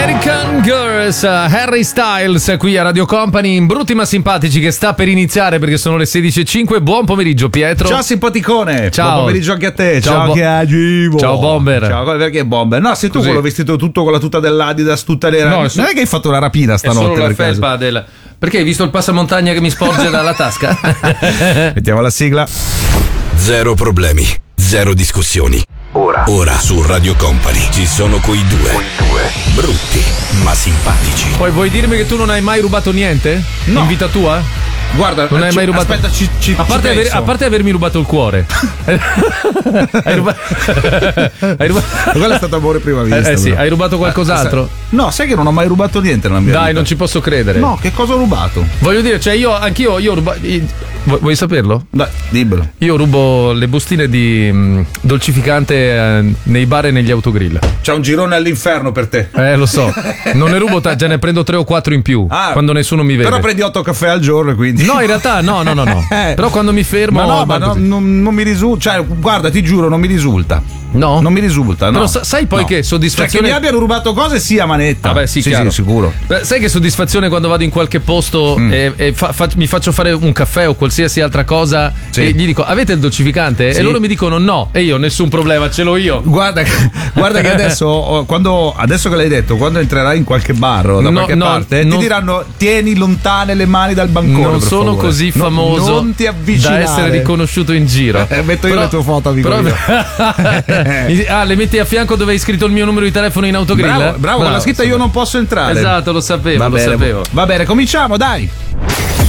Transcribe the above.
American Girls, Harry Styles qui a Radio Company, in Brutti ma Simpatici, che sta per iniziare perché sono le 16:05. Buon pomeriggio Pietro. Ciao simpaticone. Ciao. Buon pomeriggio anche a te. Ciao, Ciao Bomber. Ciao, perché Bomber? No, sei tu Così. quello vestito tutto con la tuta dell'Adidas, tutta le No, non è che hai fatto una rapina È stanotte solo la per caso? felpa del... Perché hai visto il passamontagna che mi sporge dalla tasca? Mettiamo la sigla. Zero problemi, zero discussioni. Ora su Radio Company ci sono quei due. Brutti ma simpatici. Poi vuoi dirmi che tu non hai mai rubato niente? No. In vita tua? Guarda, Non hai mai rubato. Aspetta, a parte avermi rubato il cuore. Hai rubato. Quello è stato amore prima vista. Sì, però. hai rubato qualcos'altro? No, sai che non ho mai rubato niente nella mia vita. Dai, non ci posso credere. No, che cosa ho rubato? Voglio dire, cioè io rubo. Vuoi saperlo? Dai, dimmelo. Io rubo le bustine di dolcificante nei bar e negli autogrill. C'è un girone all'inferno per te. Lo so. Non ne rubo, già ne prendo 3 o 4 in più. Quando nessuno mi vede. Però prendi 8 caffè al giorno, quindi. No, in realtà no. Però quando mi fermo. Non mi risulta. Cioè, guarda, ti giuro, non mi risulta. No? Non mi risulta, no. Però sai poi che soddisfazione. Cioè, che mi abbiano rubato cose sì a manetta. Vabbè, sì, chiaro. Sì, sicuro. Sai che soddisfazione quando vado in qualche posto e mi faccio fare un caffè o qualsiasi altra cosa e gli dico avete il dolcificante? Sì. E loro mi dicono no. E io nessun problema, ce l'ho io. Guarda che adesso che l'hai detto, quando entrerai in qualche bar o da qualche parte, ti diranno tieni lontane le mani dal bancone. Non per sono favore. così famoso non ti avvicinare da essere riconosciuto in giro. Metto io le tue foto, amico mio. Le metti a fianco dove hai scritto il mio numero di telefono in autogrill? Bravo, con la scritta io non posso entrare. Esatto, lo sapevo. Va bene, cominciamo, dai.